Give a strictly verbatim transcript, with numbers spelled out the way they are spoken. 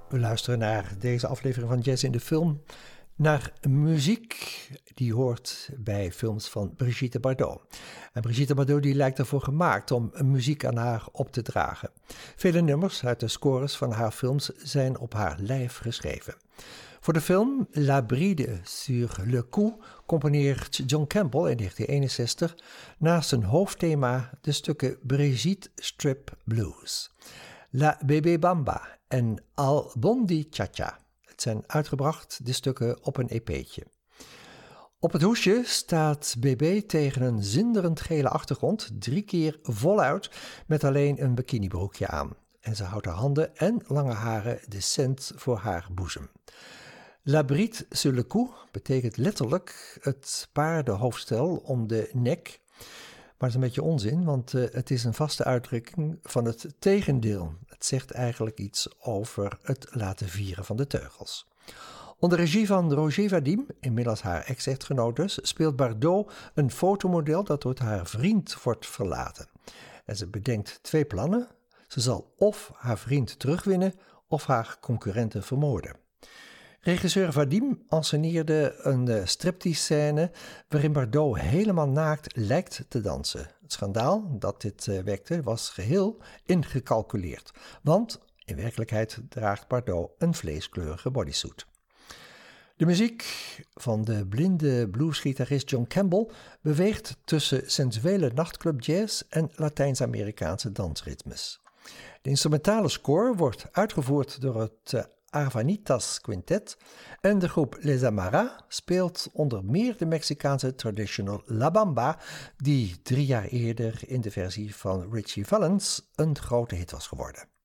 We luisteren naar deze aflevering van Jazz in de Film. Naar muziek die hoort bij films van Brigitte Bardot. En Brigitte Bardot die lijkt ervoor gemaakt om muziek aan haar op te dragen. Vele nummers uit de scores van haar films zijn op haar lijf geschreven. Voor de film La Bride sur le Cou componeert John Campbell in negentien eenenzestig naast een hoofdthema de stukken Brigitte Strip Blues, La Bébé Bamba en Al Bondi Cha Cha. Het zijn uitgebracht, de stukken, op een E P'tje. Op het hoesje staat B B tegen een zinderend gele achtergrond, drie keer voluit, met alleen een bikinibroekje aan. En ze houdt haar handen en lange haren decent voor haar boezem. La bride sur le cou betekent letterlijk het paardenhoofdstel om de nek. Maar het is een beetje onzin, want uh, het is een vaste uitdrukking van het tegendeel. Het zegt eigenlijk iets over het laten vieren van de teugels. Onder regie van Roger Vadim, inmiddels haar ex-echtgenoot dus, speelt Bardot een fotomodel dat door haar vriend wordt verlaten. En ze bedenkt twee plannen. Ze zal of haar vriend terugwinnen of haar concurrenten vermoorden. Regisseur Vadim anceneerde een striptease-scène waarin Bardot helemaal naakt lijkt te dansen. Het schandaal dat dit uh, wekte was geheel ingecalculeerd, want in werkelijkheid draagt Bardot een vleeskleurige bodysuit. De muziek van de blinde bluesgitarist John Campbell beweegt tussen sensuele nachtclubjazz en Latijns-Amerikaanse dansritmes. De instrumentale score wordt uitgevoerd door het uh, Arvanitas Quintet en de groep Les Amaras speelt onder meer de Mexicaanse traditional La Bamba, die drie jaar eerder in de versie van Richie Valens een grote hit was geworden.